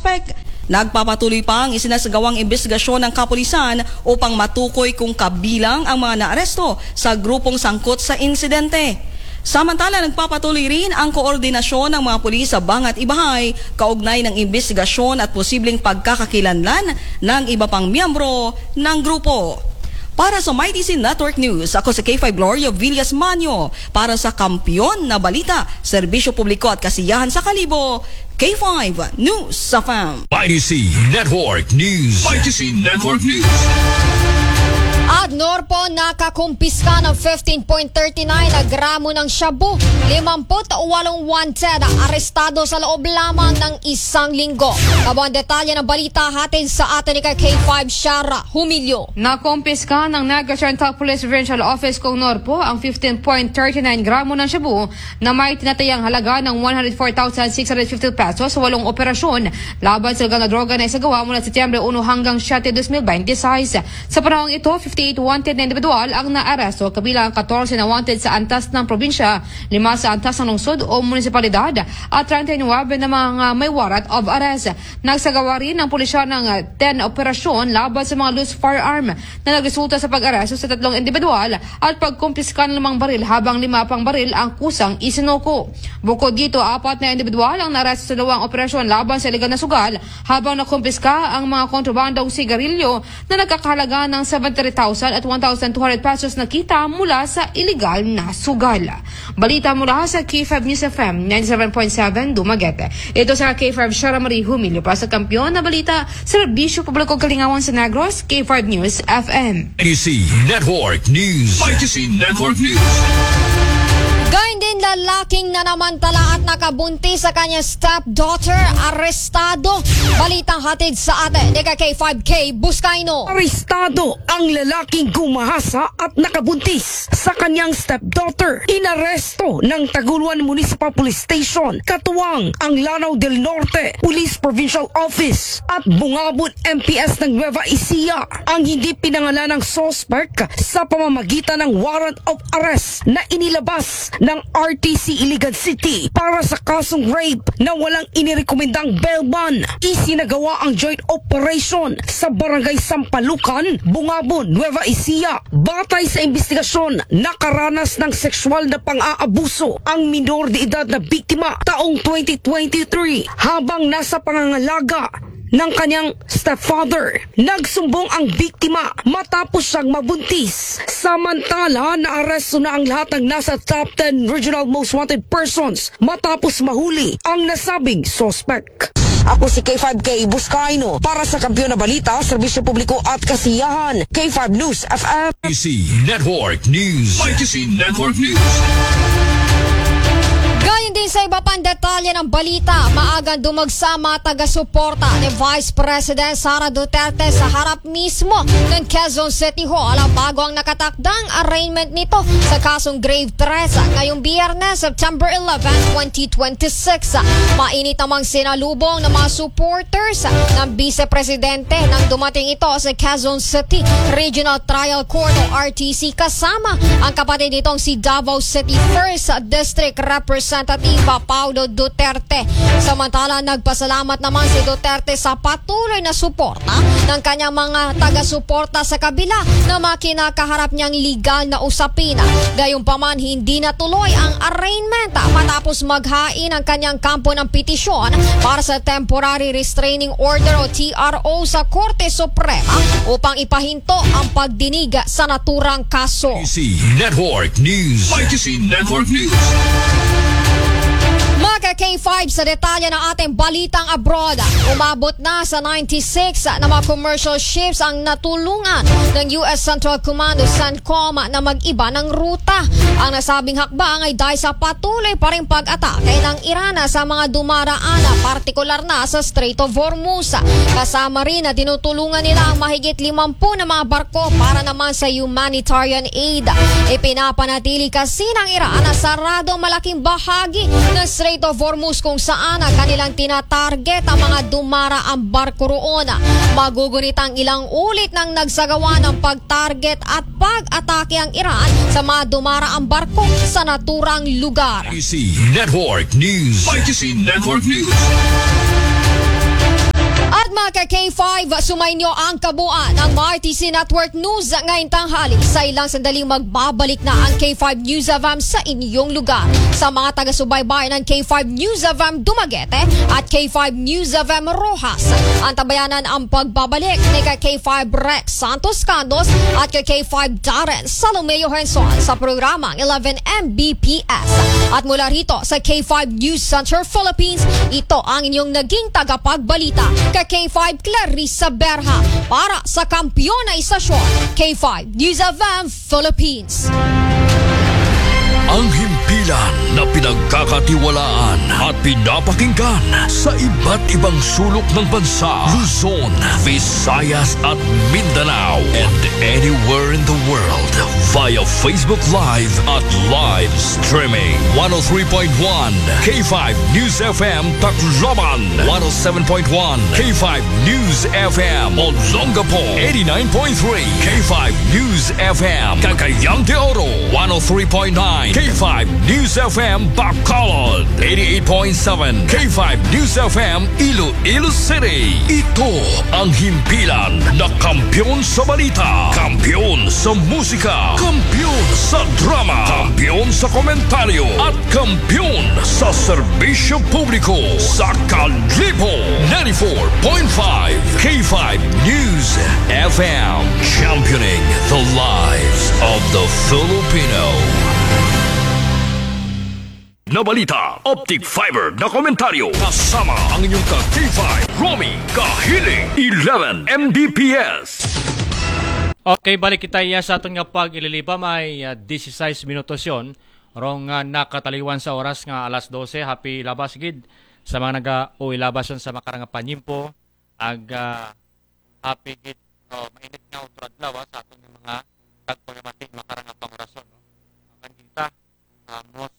sospek. Nagpapatuloy pa ang isinasagawang investigasyon ng kapulisan upang matukoy kung kabilang ang mga naaresto sa grupong sangkot sa insidente. Samantala, nagpapatuloy rin ang koordinasyon ng mga pulis sa Bangat Ibahay kaugnay ng investigasyon at posibleng pagkakakilanlan ng iba pang miyembro ng grupo. Para sa MyTC Network News, ako si K5 Gloria Villas Manyo. Para sa Kampiyon na Balita, Serbisyo Publiko at Kasiyahan sa Kalibo, K5 News sa FAM. MyTC Network News. MyTC Network News. At Norpo nakakumpiska ng 15.39 na gramo ng shabu, 58 wanted, arestado sa loob lamang ng isang linggo. Kabuang detalye ng balita hatid sa atin ni K5 Shara Humilio. Nakumpiska ng Naga Central Police Provincial Office kung Norpo ang 15.39 gramo ng shabu na may tinatayang halaga ng 104,650 pesos sa 8 operasyon laban sa ganang droga na isagawa mula Setyembre 1 hanggang 7, 2026. Sa panahong ito, 58 wanted na individual ang naaresto, kabilang 14 na wanted sa antas ng probinsya, 5 sa antas ng lungsod o munisipalidad at 39 na mga may warrant of arrest. Nagsagawa rin ng pulisya ng 10 operasyon laban sa mga loose firearm na nagresulta sa pag-aresto sa 3 individual at pagkumpiska ng 5 baril habang 5 pang baril ang kusang isinuko. Bukod dito, 4 na individual ang naaresto sa 2 operasyon laban sa iligal na sugal habang nakumpiska ang mga kontrabandong sigarilyo na nagkakahalaga ng 73,000 at 1,200 pesos na kita mula sa iligal na sugal. Balita mula sa K5 News FM 97.7 Dumaguete. Ito sa K5 Shara Marie Humilio para sa Kampiyon na Balita, Serbisyo Publiko Kalingawan sa Negros, K5 News FM. MyTC Network News. MyTC Network News. Gayun din lalaking nanamantala at nakabuntis sa kanyang stepdaughter, arestado. Balitang hatid sa atin ni K5K Buscaino. Arestado ang lalaking gumahasa at nakabuntis sa kanyang stepdaughter. Inaresto ng Taguluan Municipal Police Station, katuwang ang Lanao del Norte Police Provincial Office at Bungabon MPS ng Nueva Ecija ang hindi pinangalan ng suspect sa pamamagitan ng warrant of arrest na inilabas ng RTC Iligan City para sa kasong rape na walang inirekomendang bail bond. Isinagawa ang joint operation sa Barangay Sampalucan, Bungabon, Nueva Ecija. Batay sa investigasyon, nakaranas ng sexual na pang-aabuso ang minor de edad na biktima taong 2023 habang nasa pangangalaga ng kanyang stepfather. Nagsumbong ang biktima matapos siyang mabuntis. Samantala, naaresto na ang lahat ng nasa top 10 regional most wanted persons matapos mahuli ang nasabing suspect. Ako si K5K Buscaino para sa Kampiyon na Balita, Serbisyo Publiko at Kasiyahan, K5 News FM. MyTC Network News. MyTC Network News. Gayon din sa iba pang detalye ng balita, maagang dumagsa mga taga-suporta ni Vice President Sara Duterte sa harap mismo ng Quezon City Hall bago ang nakatakdang arraignment nito sa kasong grave threats ngayong Biyernes, September 11, 2026. Mainit namang sinalubong ng mga supporters ng Vice Presidente nang dumating ito sa Quezon City Regional Trial Court o RTC kasama ang kapatid nitong si Davao City 1st District Representative Paulo Duterte. Samantala, nagpasalamat naman si Duterte sa patuloy na suporta ng kanyang mga taga-suporta sa kabila na makinakaharap niyang legal na usapin. Gayunpaman, hindi natuloy ang arraignment matapos maghain ang kanyang kampo ng petisyon para sa Temporary Restraining Order o TRO sa Korte Suprema upang ipahinto ang pagdinig sa naturang kaso. MyTC Network News. MyTC Network News. Mga K5 sa detalye ng ating balitang abroad, umabot na sa 96 na mga commercial ships ang natulungan ng US Central Command o CENTCOM na mag-iba ng ruta. Ang nasabing hakbang ay dahil sa patuloy pa rin pag-atake ng Iran sa mga dumaraan, partikular na sa Strait of Hormuz. Kasama rin na tinutulungan nila ang mahigit 50 na mga barko para naman sa humanitarian aid. Ipinapanatili kasi ng Iran na sarado malaking bahagi ng Strait of Hormuz kung saan kanilang tinatarget ang mga dumaraang barko roon. Magugunit ang ilang ulit ng nagsagawa ng pag-target at pag-atake ang Iran sa mga dumaraang barko sa naturang lugar. MyTC Network News. MyTC Network News. mga ka-K5, sumainyo ang kabuuan ng RTC Network News ngayong tanghali. Sa ilang sandaling magbabalik na ang K5 News FM sa inyong lugar. Sa mga taga-subaybay ng K5 News FM Dumaguete at K5 News FM Rojas, antabayanan ang pagbabalik ni K5 Rex Santos Candos at K5 Darren Salomeo Henson sa programang 11 Mbps. At mula rito sa K5 News Center Philippines, ito ang inyong naging tagapagbalita K5 Clarissa Berha para sa kampiyon na istasyon K5 News FM Philippines. Ang himpilan na pinagkakatiwalaan at pinapakinggan sa iba't ibang sulok ng bansa, Luzon, Visayas at Mindanao, and anywhere in the world via Facebook Live at live streaming. 103.1 K5 News FM Tacloban, 107.1 K5 News FM Olongapo, 89.3 K5 News FM Cagayan de Oro, 103.9 K5 News FM Bacolod, 88.7 K5 News FM Iloilo City. Ito ang himpilan na kampiyon sa balita, kampiyon sa musika, kampiyon sa drama, kampiyon sa komentaryo, at kampiyon sa serbisyo publiko sa Kalibo 94.5 K5 News FM, championing the lives of the Filipino. Na balita, optic fiber na komentaryo, kasama ang inyong ka-K5, Romy Kahiling, 11 Mbps. Okay, balik kita sa atong nga pag-ililiba. May 16 minutos yun. Rong nakataliwan sa oras nga alas 12. Happy labas gid sa mga nag-uwi labas yun sa makarang panimpo. Happy gid mainit nga utrad lawas sa atong mga tagpagamating makarang pangurason. Ang kita, most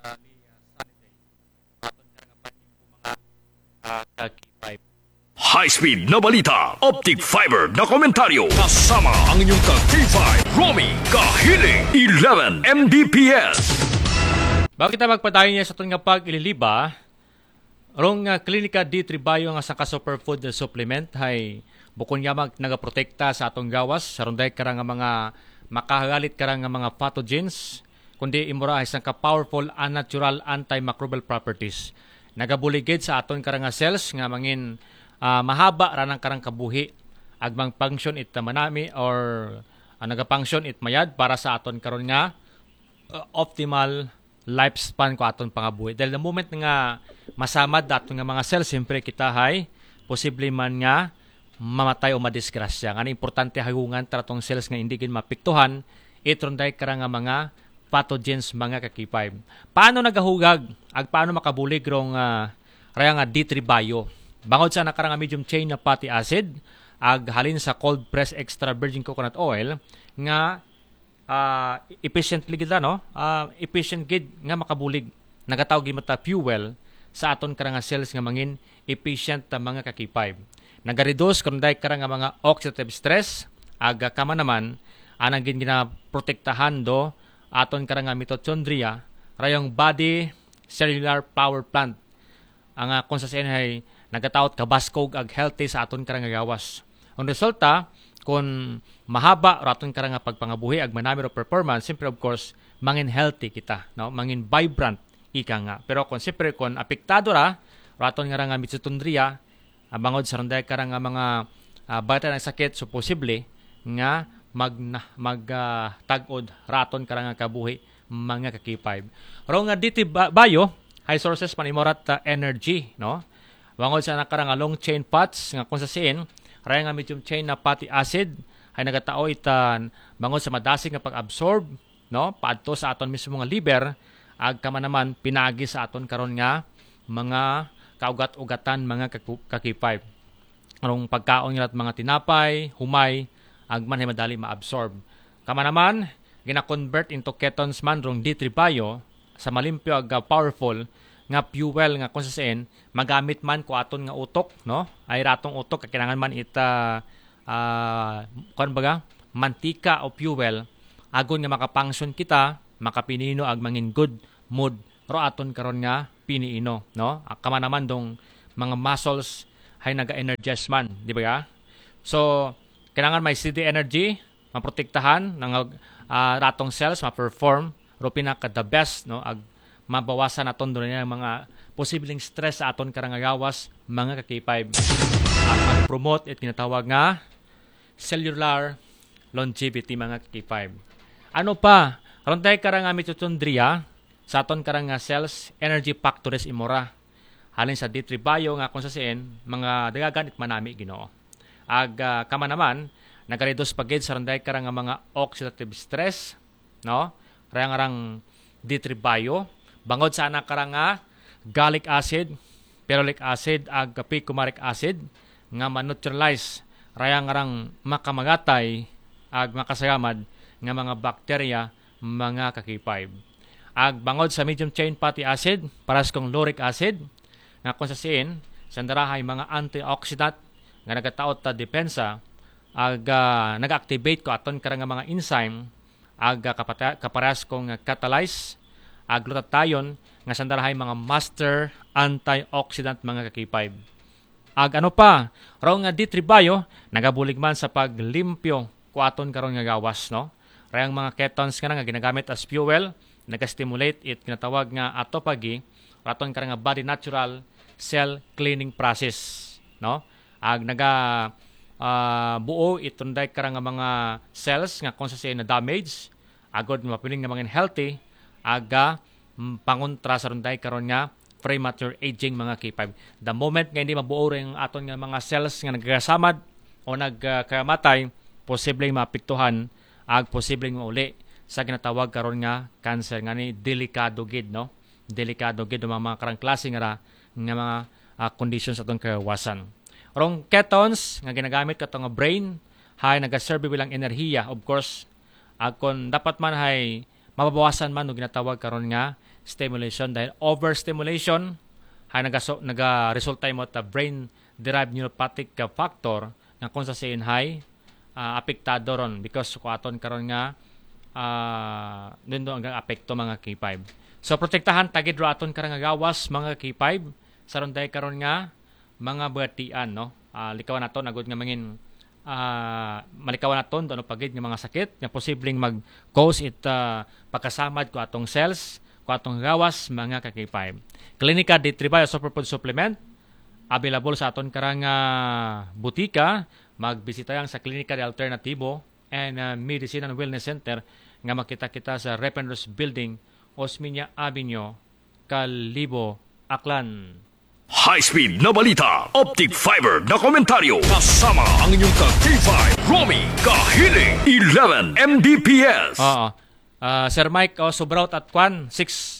High-speed na balita, optic fiber na komentaryo, kasama ang inyong ka-K5, Romy Kahiling, 11 Mbps. Bago kita magpadayon niya sa itong nga pag-ililiba, rong klinika di tribayo nga sa ka-superfood supplement ay bukon nga nagaprotekta sa atong gawas, sa ronday karang mga makahagalit karang mga pathogens, kundi imura ay isang ka-powerful unnatural antimicrobial properties. Nagabuligid sa aton karang cells nga mangin mahaba ra ng karang kabuhi agmang function it manami or nagafunction it mayad para sa aton karon nga optimal lifespan ko aton pangabuhi. Dahil the moment nga masamad aton nga mga cells, siyempre kita hay posible man nga mamatay o madisgrasya. Nga importante hagungan tratong cells nga hindi gid mapiktuhan itronday karang nga mga pathogens mga ka-K5. Paano nagahugag? Paano makabulig rong raya nga D3 bio? Bangod sa nakarang medium chain na fatty acid, halin sa cold press extra virgin coconut oil nga efficiently gid efficient gid nga makabulig. Nagatawag gid mata fuel sa aton karang cells nga mangin efficient ta mga ka-K5. Nagareduce kun day karang mga oxidative stress, kama naman anang gid ginaprotektahan do aton karang mitochondria rayong body cellular power plant ang kung sa ay nagatawat kabaskog ag healthy sa aton karang gawas. Ang resulta kung mahaba raton karang pagpangabuhi ag manami ro performance, siyempre of course mangin healthy kita, no, mangin vibrant ika nga. Pero kung siyempre kung apektado ra raton nga mitochondria bangod sa ronday karang mga bata ng sakit, so posible nga tagod raton karang kabuhi mga ka-K5. Rong diti bayo high sources panimorat energy, no? Bangod sa nakarang long chain fats nga kung sa sin raya nga medium chain na fatty acid ay nagatao itan bangod sa madasig nga pag-absorb, no, paadto sa aton mismo nga liver ag kama naman pinagi sa aton karon nga mga kaugat-ugatan mga ka-K5. Rong pagkaon nila mga tinapay, humay agman ay madali ma-absorb. Kama naman gina-convert into ketones man rong D3 bio sa malimpyo ag powerful nga fuel nga kung saan magamit man ko aton nga utok, no, ay ratong utok kailangan man ita kon baga mantika o fuel agon nga makapangsyon kita makapinino ag mangin good mood ro aton karon nga piniino, no. Kama naman dong mga muscles hay naga-energize man, di ba ya? So, kailangan may steady energy, maprotektahan ng ratong cells, ma-perform, ro pinaka the best, no? Ag mabawasan aton doon yung mga posibleng stress sa aton karang gawas, mga ka-K5. At mag-promote at kinatawag nga cellular longevity, mga ka-K5. Ano pa? Karon tayo karang mitochondria sa aton karang cells, energy factories imora. Halin sa D3 Bio nga kung sa siin, mga dagagan it manami Ginoo. Ag kama naman, nag-reduce pagid sa randay karang mga oxidative stress, no? Rang D3 Bio, bangod sa anak karang gallic acid, ferulic acid, ag picoumaric acid, nga maneutralize, rang makamagatay, ag makasagamad, nga mga bakterya, mga ka-K5. Ag bangod sa medium chain fatty acid, paras kong lauric acid, nga kung sa siin, sandarahay mga antioxidant, nga nagataot ta depensa, ag nag-activate ko aton karang mga enzyme, ag kaparas kong catalyze, ag glutathione, nga sandarahay mga master antioxidant, mga ka-K5. Ag ano pa, raw nga D3 Bio, nagabulig man sa paglimpyo ko aton karon nga gawas, no? Rayang mga ketones nga ginagamit as fuel, naga-stimulate it, kinatawag nga autophagy, aton karang nga body natural cell cleaning process, no? Ag buo itunday karang nga mga cells nga kung sa na damage, agod mapiling nga mga healthy, aga pangontra sa runday karon nga premature aging, mga K5. The moment nga hindi mabuo ring aton nga mga cells nga nagasamad o nagkamatay, posibleng maapektuhan ag posibleng mauli sa ginatawag karon nga cancer, nga ni delikado gid, no? Delikado gid mga karang klase nga mga conditions atong kawasan. Rong ketones nga ginagamit kato nga brain hay nagaserve bilang enerhiya, of course, ag kon dapat man hay mababawasan man og ginatawag karon nga stimulation, dahil overstimulation hay naga-resulta mo ta brain derived neuropathic factor nga kung sa siin hay apektado ron, because ko aton karon nga nindo ang apekto, mga K5. So protektahan tagid ro aton karang gawas, mga K5, sa ronday karon nga mga batian, no? Likawan naton agud nga mangin malikawan naton ano pagid nga mga sakit nga posibleng mag-cause it pagkasamad ko atong cells, ko atong gawas, mga ka-K5. Klinika D3 Bio Superfood Supplement available sa aton karang butika. Magbisita yang sa Klinika de Alternativo and Medicine and Wellness Center nga makita kita sa Repenros Building, Osmeña Avenue, Kalibo, Aklan. High-speed na balita, optic fiber na komentaryo, kasama ang inyong ka-K5, Romy Kahiling, 11 Mbps. Sir Mike, sobraut at kwan, 6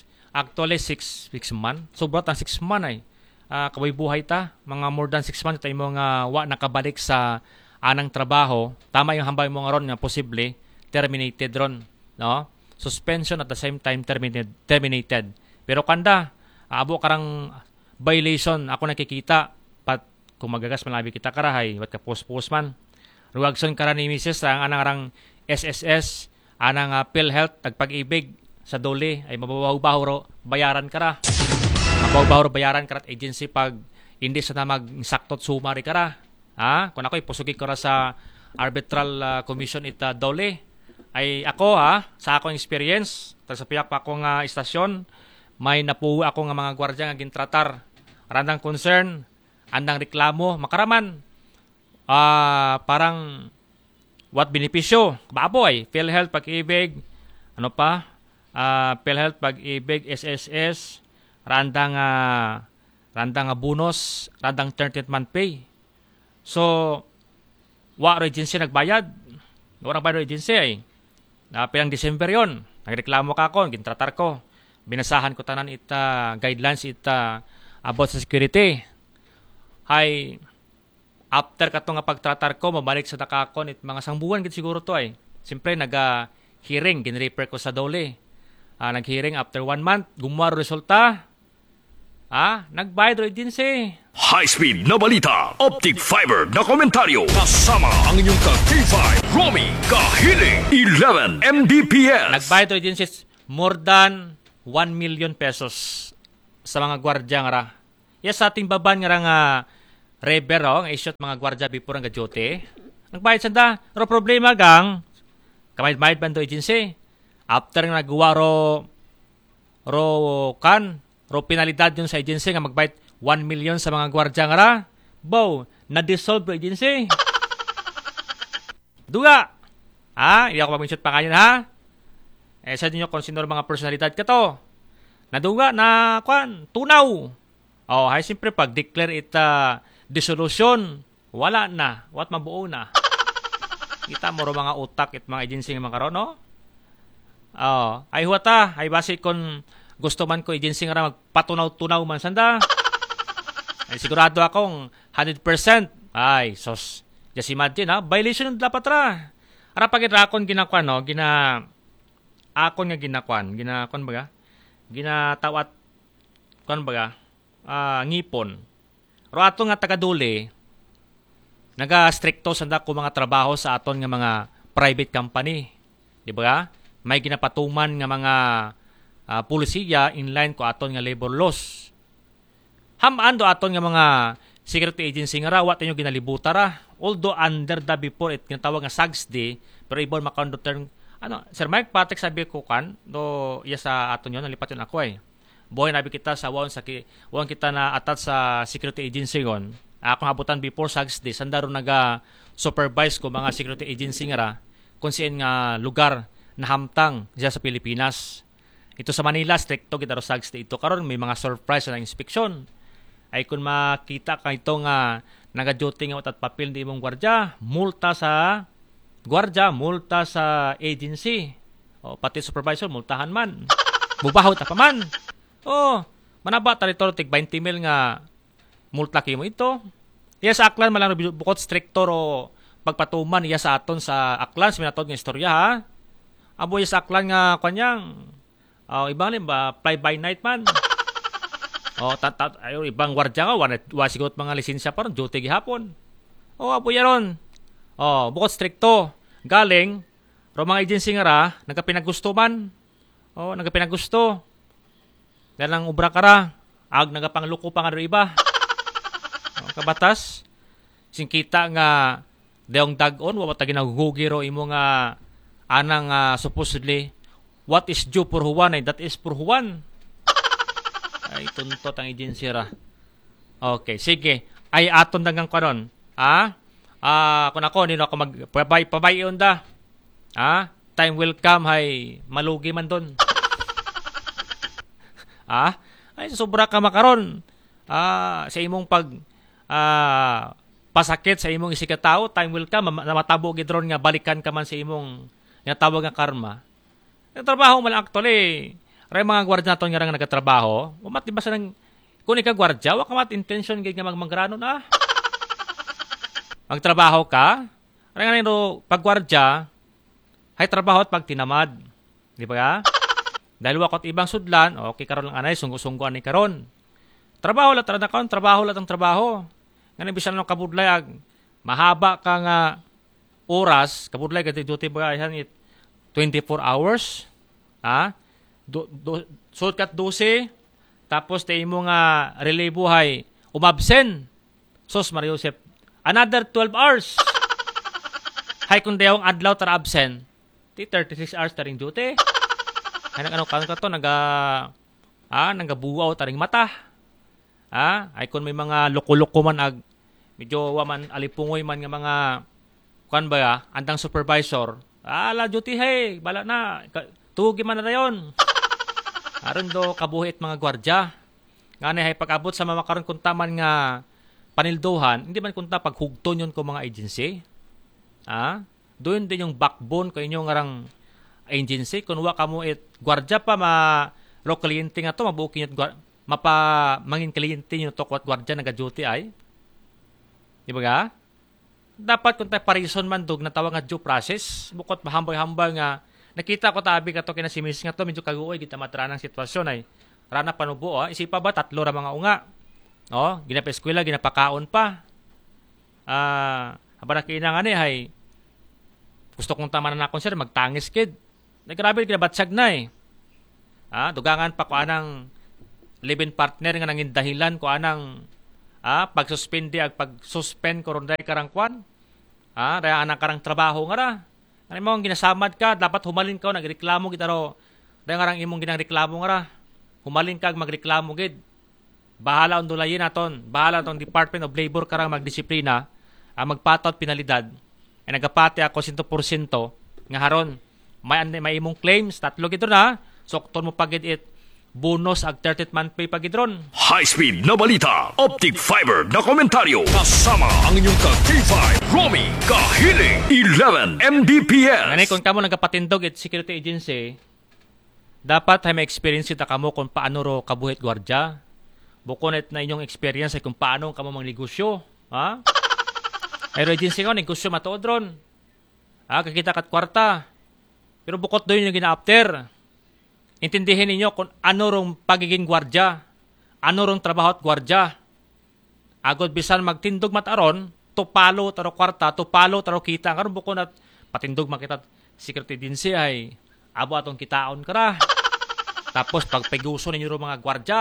man. Sobraut ang 6 man ay. Kabay buhay ta, mga more than 6 months tayo mga nakabalik sa anang trabaho. Tama yung hambay mo nga ron nga posible terminated ron, no? Suspension at the same time terminated. Pero kanda abo karang violation ako nakikita pat kung magagas malabi kita karahay wat ka post man. Ruwagson kara ni Mrs. ang anang SSS, anang PhilHealth tagpag-ibig sa dole ay mababaw-baho ro bayaran kara. Mabaw-baho bayaran karat agency pag hindi sa na magsaktot sumari kara. Kung ako ipusugi ko ra sa arbitral commission ita dole ay ako sa akong experience sa piyak pa akong istasyon may napuwi ako nga mga gwardiya nga gintratar randang concern andang reklamo makaraman parang what benepisyo baboy PhilHealth pag-ibig ano pa PhilHealth pag-ibig SSS randang bonus, randang 13th month pay. So, agency nagbayad. Wala bayad agency ay. Pilang December yon. Nagreklamo ka ako, gintratar ko. Binasahan ko tanan ita guidelines ita about sa security. Hay after kato nga pagtratar ko, mabalik sa dakakon it mga sangbuwan gid siguro to ay. Siyempre hearing ginrefer ko sa dole. Nag-hearing after 1 month, gumawa resulta. Nagbayad ro din si. High-speed na balita, optic fiber na komentaryo, kasama ang inyong ka-K5, Romy Kahiling, 11 Mbps. Nagbayad ro din si more than 1 million pesos sa mga gwardya nga ra. Yes, sa ating baban nga Reber ang isyot mga gwardya before ang gajote. Nagbayad sanda. Ro problema gang kamay-bayad bando agency. After nga nagawa ro penalidad yun sa agency nga magbayad 1 million sa mga gwardya nga ra. Bow, na-dissolve ro agency. Duga. Hindi ako mag-mention pa kanyan ha. Sa ninyo kung sino mga personalidad ka to. Naduga na tunaw. Hay siyempre pag declare ita dissolution, wala na. What mabuo na. Kita mo ro mga utak at mga agency nga mga karon, no? Ay huwata, ay base kung gusto man ko agency nga magpatunaw-tunaw man sanda. Ay sigurado akong 100%. Ay, sos. Just imagine ha, violation ng dapat ra. Ara pagit rakon ginakwan no, akon nga ginakwan baga. Ginatawat baga. Ngipon. Ro ato nga tagaduli naga-stricto sanda ko mga trabaho sa aton nga mga private company. Di ba? May ginapatuman nga mga pulisiya inline ko aton nga labor laws. Hamaan do aton nga mga security agency nga rawat inyo ginalibuta ra. Although under the before it tinatawag nga SAGSD, pero ibon makaundot term Sir Mike Patrick sabi ko do iya sa aton yon nalipat yun ako Boy nabi kita sa won kita na atat sa security agency gon. Akong habutan before SAGSD sandaro naga supervise ko mga security agency nga ra kung saan nga lugar na hamtang diya sa Pilipinas. Ito sa Manila stricto kita ro SAGSD ito karon may mga surprise na inspeksyon. Ay kung makita ka ito nga naga-duty nga at papel di imong gwardya, multa sa gwardya, multa sa agency. Pati supervisor, multahan man. Bubahaw ta pa man. Manaba teritoryo tig 20 mil nga multa kimo ito. Iya sa aklan malang bukod stricto ro pagpatuman iya sa aton sa aklan sa minatod nga istorya ha. Abo iya sa aklan nga kanyang ibang limba fly by night man. Ibang gwardya nga wasigot mga lisensya pa ron duty gihapon. Abo yaron. Bukod stricto galing ro mga agency nga ra nagapinagusto man. Nagapinagusto. Dahil ang ubra ka ra nagapangluko pa nga ro iba. Kabatas singkita nga deong dag-on wa ta ginagugi ro imo nga anang supposedly what is due for Juan that is for Juan. Ay tuntot ang agency ra. Okay, sige. Ay aton dagang karon. Kung ako nino ako magpabay da. Time will come hay malugi man don. Ay sobra ka makaron. Sa imong pasakit sa imong isikatawo, time will come matabo gidron nga balikan ka man sa imong nga tawag nga karma. Ang trabaho man actually, ray mga gwardiya naton nga nagatrabaho, umat di ba sa nang kung ika gwardiya, wa ka mat intention gid nga magmangranon magtrabaho ka, ray nga nino pag gwardiya, hay trabaho at pag tinamad. Di ba ka? Dahil wakot ibang sudlan, okay karon lang anay, sunggo-sunggo anay karon. Trabaho lang ang trabaho. Nga bisan ng kabudlay, mahaba ka nga oras, kabudlay ka duty ba yan 24 hours. Shortcut 12, tapos tayo mo nga relay buhay, umabsen. Sos Mario Joseph, another 12 hours. Hay kung dayong adlaw tara absent, 36 hours taring duty. Ay ka to, nagabuaw taring mata. Ay kung may mga loko-loko man medyo waman alipungoy man nga mga andang supervisor. La duty hey, bala na. Tugi man na dayon. Aron do kabuhit mga gwardya. Ngani hay pag-abot sa mamakaron kun taman nga panilduhan, hindi man kunta paghugton yon ko mga agency. Doon din yung backbone ko inyong ngarang agency kun wa kamo gwardya pa lo kliyente nga to mabuking mangin kliyente nyo to kwat gwardya naga-duty ay. Di ba ga? Dapat kung tayo parison man dog na tawag nga due process, bukod mahambay-hambay nga nakita ko tabi ka to kinasimis nga to medyo kaguoy kita matranang sitwasyon ay rana panubo isipa ba tatlo ra mga unga. Ginapa-eskwela, ginapakaon pa. Haba na kinangani hay gusto kong tama na akong sir magtangis kid. Nagrabe kinabatsag na dugangan pa ko anang live-in partner nga nangin dahilan ko anang pagsuspindi ag pag-suspend ko ronday karang kwan. Daya anak karang trabaho nga ra. Ano mo, ginasamad ka, dapat humalin ka, nagreklamo gid aro. Daya nga rang imong ginangreklamo nga ra. Humalin ka, magreklamo gid. Bahala ang dulayin naton. Bahala tong Department of Labor karang magdisiplina, magpatot penalidad. Ay nagapati ako 100% nga haron. May imong claims, tatlo gid na. Sokton mo pagid it. Bonus ag 30th month pay pagidron. High-speed na balita, optic fiber na komentaryo. Kasama ang inyong ka-K5, Romy Kahiling, 11 Mbps. Ngani kung kamo nagapatindog it security agency, dapat ay may experience ita kamo kung paano ro kabuhit gwardya. Bukonet na inyong experience ay kung paano kamo mangnegosyo. Ay agency ko, negosyo matuod ron. Kakita kat kwarta. Pero bukod doon yung gina-after. Intindihin ninyo kung ano rong pagiging gwardya, ano rong trabaho at gwardya. Agod bisan magtindog mataron, tupalo taro kwarta, tupalo taro kita. Karon buko na patindog makita security agency ay abo atong kitaon kara. Tapos pagpeguso ninyo rong mga gwardya.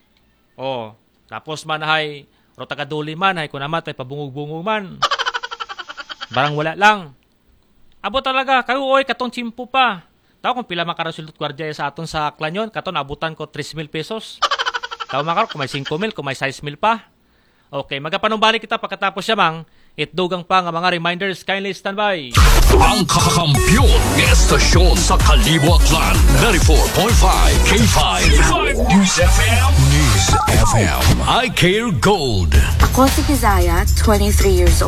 Tapos man ay ro tagaduli man ay kun amat ay pabungog-bungog man. Barang wala lang. Abo talaga kayo oy katong chimpo pa. Tao kung pila makarasulot gwardya sa aton sa Klanyon, katon abutan ko 3,000 pesos. Tao makar kung may 5,000, kung may 6,000 pa. Okay, magapanumbalik kita pagkatapos siya mang itdugang pa nga mga reminders. Kindly standby. Ang kakampiyon ng estasyon sa Kalibuatlan, 94.5 K5 News FM. News FM. I Care Gold. Ako si Kizaya, 23 years old.